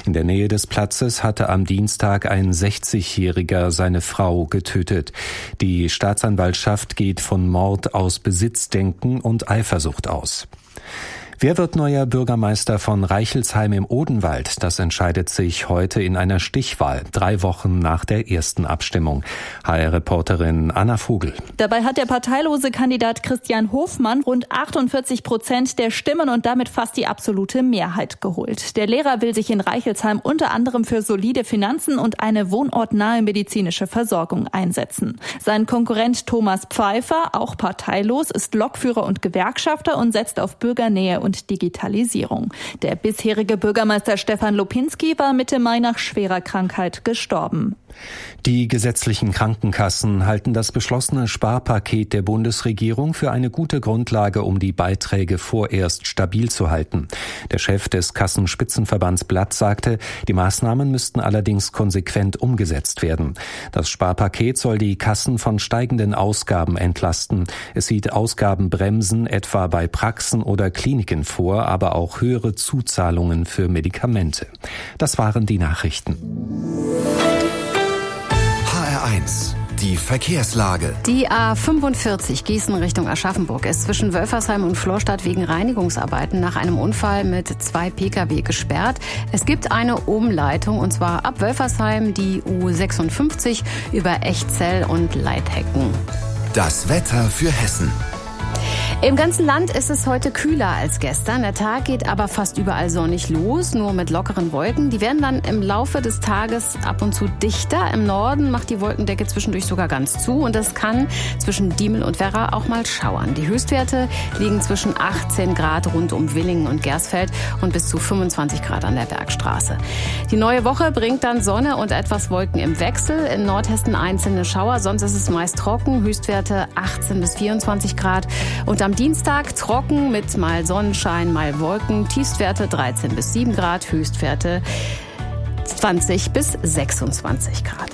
In der Nähe des Platzes hatte am Dienstag ein 60-Jähriger seine Frau getötet. Die Staatsanwaltschaft geht von Mord aus Besitzdenken und Eifersucht aus. Wer wird neuer Bürgermeister von Reichelsheim im Odenwald? Das entscheidet sich heute in einer Stichwahl, 3 Wochen nach der ersten Abstimmung. HR-Reporterin Anna Vogel. Dabei hat der parteilose Kandidat Christian Hofmann rund 48% der Stimmen und damit fast die absolute Mehrheit geholt. Der Lehrer will sich in Reichelsheim unter anderem für solide Finanzen und eine wohnortnahe medizinische Versorgung einsetzen. Sein Konkurrent Thomas Pfeiffer, auch parteilos, ist Lokführer und Gewerkschafter und setzt auf Bürgernähe und Digitalisierung. Der bisherige Bürgermeister Stefan Lopinski war Mitte Mai nach schwerer Krankheit gestorben. Die gesetzlichen Krankenkassen halten das beschlossene Sparpaket der Bundesregierung für eine gute Grundlage, um die Beiträge vorerst stabil zu halten. Der Chef des Kassenspitzenverbands Blatt sagte, die Maßnahmen müssten allerdings konsequent umgesetzt werden. Das Sparpaket soll die Kassen von steigenden Ausgaben entlasten. Es sieht Ausgabenbremsen etwa bei Praxen oder Kliniken vor, aber auch höhere Zuzahlungen für Medikamente. Das waren die Nachrichten. HR1, die Verkehrslage. Die A45 Gießen Richtung Aschaffenburg ist zwischen Wölfersheim und Florstadt wegen Reinigungsarbeiten nach einem Unfall mit 2 Pkw gesperrt. Es gibt eine Umleitung und zwar ab Wölfersheim die U56 über Echzell und Leithecken. Das Wetter für Hessen. Im ganzen Land ist es heute kühler als gestern. Der Tag geht aber fast überall sonnig los, nur mit lockeren Wolken. Die werden dann im Laufe des Tages ab und zu dichter. Im Norden macht die Wolkendecke zwischendurch sogar ganz zu und es kann zwischen Diemel und Werra auch mal schauern. Die Höchstwerte liegen zwischen 18 Grad rund um Willingen und Gersfeld und bis zu 25 Grad an der Bergstraße. Die neue Woche bringt dann Sonne und etwas Wolken im Wechsel. In Nordhessen einzelne Schauer, sonst ist es meist trocken. Höchstwerte 18 bis 24 Grad. Und am Dienstag trocken mit mal Sonnenschein, mal Wolken. Tiefstwerte 13 bis 7 Grad, Höchstwerte 20 bis 26 Grad.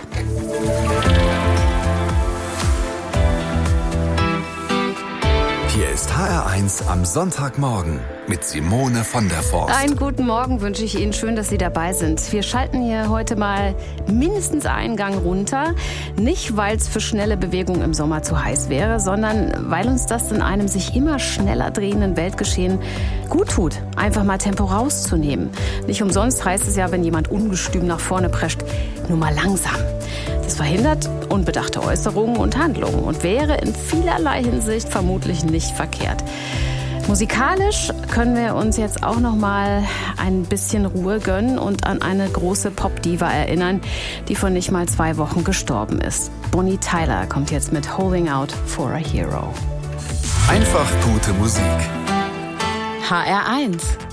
Hier ist HR1 am Sonntagmorgen mit Simone von der Forst. Einen guten Morgen wünsche ich Ihnen. Schön, dass Sie dabei sind. Wir schalten hier heute mal mindestens einen Gang runter. Nicht, weil es für schnelle Bewegung im Sommer zu heiß wäre, sondern weil uns das in einem sich immer schneller drehenden Weltgeschehen gut tut, einfach mal Tempo rauszunehmen. Nicht umsonst heißt es ja, wenn jemand ungestüm nach vorne prescht, nur mal langsam. Das verhindert unbedachte Äußerungen und Handlungen und wäre in vielerlei Hinsicht vermutlich nicht verkehrt. Musikalisch können wir uns jetzt auch noch mal ein bisschen Ruhe gönnen und an eine große Pop-Diva erinnern, die vor nicht mal 2 Wochen gestorben ist. Bonnie Tyler kommt jetzt mit Holding Out for a Hero. Einfach gute Musik. HR1